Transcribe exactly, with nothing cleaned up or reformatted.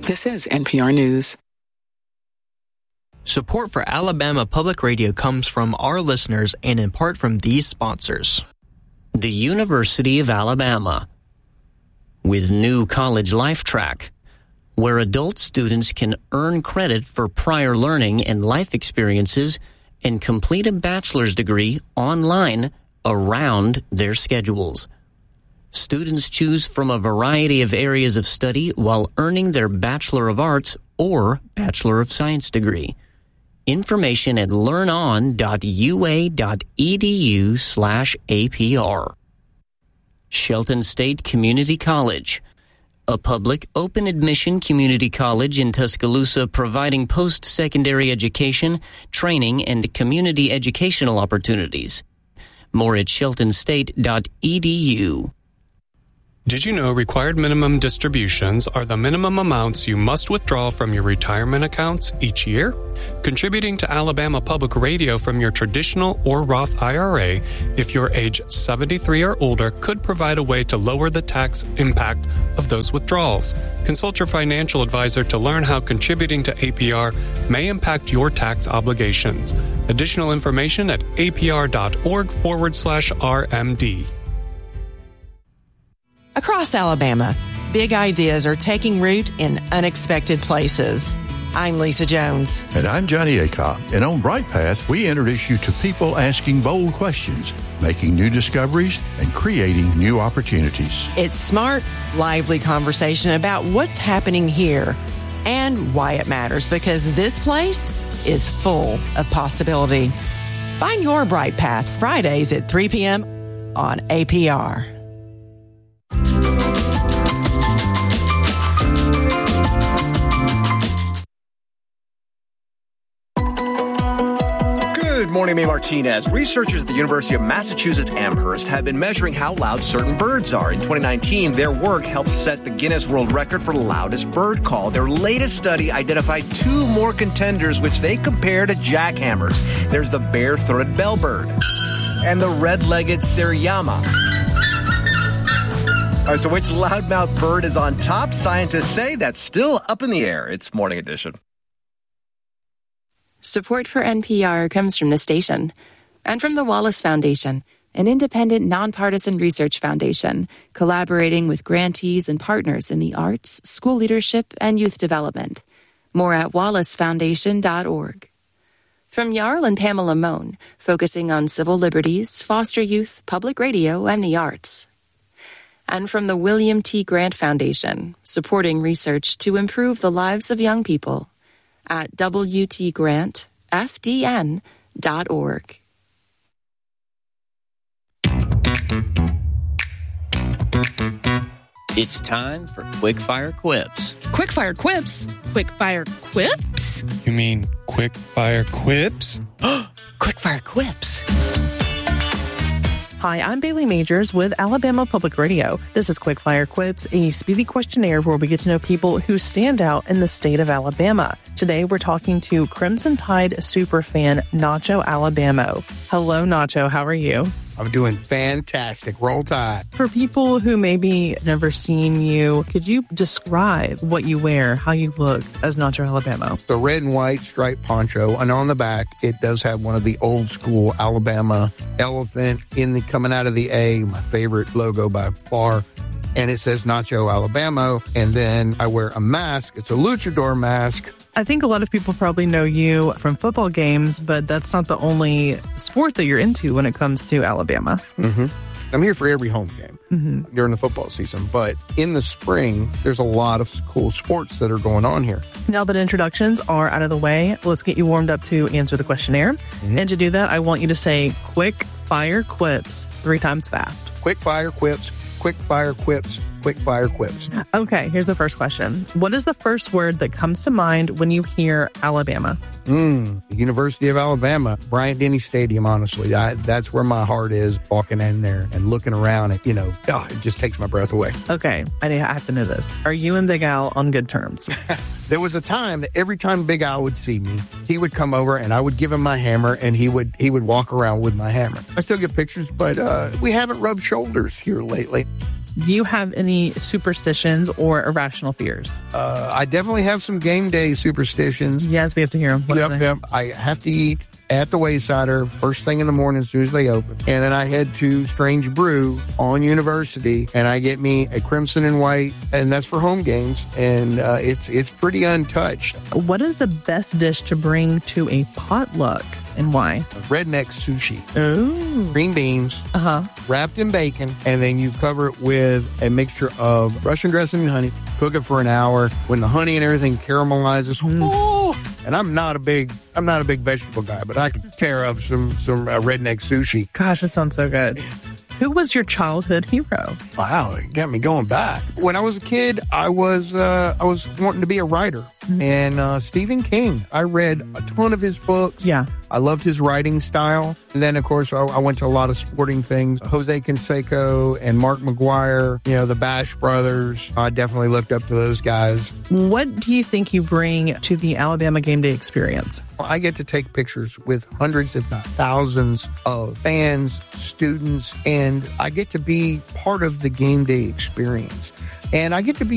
This is N P R News. Support for Alabama Public Radio comes from our listeners and in part from these sponsors. The University of Alabama, with new College Life Track, where adult students can earn credit for prior learning and life experiences and complete a bachelor's degree online around their schedules. Students choose from a variety of areas of study while earning their Bachelor of Arts or Bachelor of Science degree. Information at learnon.ua.edu slash APR. Shelton State Community College, a public open admission community college in Tuscaloosa providing post-secondary education, training, and community educational opportunities. More at shelton state dot e d u. Did you know required minimum distributions are the minimum amounts you must withdraw from your retirement accounts each year? Contributing to Alabama Public Radio from your traditional or Roth I R A, if you're age seventy-three or older, could provide a way to lower the tax impact of those withdrawals. Consult your financial advisor to learn how contributing to A P R may impact your tax obligations. Additional information at apr.org forward slash RMD. Across Alabama, big ideas are taking root in unexpected places. I'm Lisa Jones. And I'm Johnny Acock. And on Bright Path, we introduce you to people asking bold questions, making new discoveries, and creating new opportunities. It's smart, lively conversation about what's happening here and why it matters, because this place is full of possibility. Find your Bright Path Fridays at three p.m. on A P R. Good morning, May Martinez. Researchers at the University of Massachusetts Amherst have been measuring how loud certain birds are. In twenty nineteen, their work helped set the Guinness World Record for loudest bird call. Their latest study identified two more contenders, which they compare to jackhammers. There's the bare-throated bellbird and the red-legged Siriyama. All right, so which loudmouth bird is on top? Scientists say that's still up in the air. It's Morning Edition. Support for N P R comes from the station and from the Wallace Foundation, an independent, nonpartisan research foundation collaborating with grantees and partners in the arts, school leadership, and youth development. More at wallace foundation dot org. From Jarl and Pamela Mohn, focusing on civil liberties, foster youth, public radio, and the arts. And from the William T. Grant Foundation, supporting research to improve the lives of young people. At w t grant f d n dot org. It's time for Quickfire Quips. Quickfire Quips? Quickfire Quips? You mean quick fire quips? Quickfire Quips. Hi, I'm Bailey Majors with Alabama Public Radio. This is Quickfire Quips, a speedy questionnaire where we get to know people who stand out in the state of Alabama. Today, we're talking to Crimson Tide superfan Nacho Alabamo. Hello, Nacho. How are you? I'm doing fantastic. Roll Tide. For people who maybe never seen you, could you describe what you wear, how you look as Nacho Alabamo? The red and white striped poncho, and on the back, it does have one of the old school Alabama elephant in the coming out of the A, my favorite logo by far. And it says Nacho Alabamo. And then I wear a mask. It's a luchador mask. I think a lot of people probably know you from football games, but that's not the only sport that you're into when it comes to Alabama. Mm-hmm. I'm here for every home game mm-hmm. during the football season. But in the spring, there's a lot of cool sports that are going on here. Now that introductions are out of the way, let's get you warmed up to answer the questionnaire. Mm-hmm. And to do that, I want you to say quick fire quips three times fast. Quick fire quips, quick fire quips, quick fire quips. Okay, here's the first question. What is the first word that comes to mind when you hear Alabama? Mm, the University of Alabama, Bryant-Denny Stadium, honestly. I, that's where my heart is, walking in there and looking around. And, you know, oh, it just takes my breath away. Okay, I have to know this. Are you and Big Al on good terms? There was a time that every time Big Al would see me, he would come over and I would give him my hammer and he would he would walk around with my hammer. I still get pictures, but uh, we haven't rubbed shoulders here lately. Do you have any superstitions or irrational fears? Uh, I definitely have some game day superstitions. Yes, we have to hear them. What Yep, yep. I have to eat at the Waysider first thing in the morning as soon as they open. And then I head to Strange Brew on University, and I get me a crimson and white, and that's for home games. And uh, it's it's pretty untouched. What is the best dish to bring to a potluck and why? Redneck sushi. Oh. Green beans, Uh-huh. wrapped in bacon, and then you cover it with a mixture of Russian dressing and honey. Cook it for an hour. When the honey and everything caramelizes, Mm. oh, and I'm not a big I'm not a big vegetable guy, but I could tear up some some uh, redneck sushi. Gosh, that sounds so good. Who was your childhood hero? Wow, it got me going back. When I was a kid, I was uh, I was wanting to be a writer, and uh, Stephen King. I read a ton of his books. Yeah. I loved his writing style. And then, of course, I, I went to a lot of sporting things. Jose Canseco and Mark McGuire, you know, the Bash Brothers. I definitely looked up to those guys. What do you think you bring to the Alabama game day experience? I get to take pictures with hundreds, if not thousands, of fans, students, and I get to be part of the game day experience. And I get to be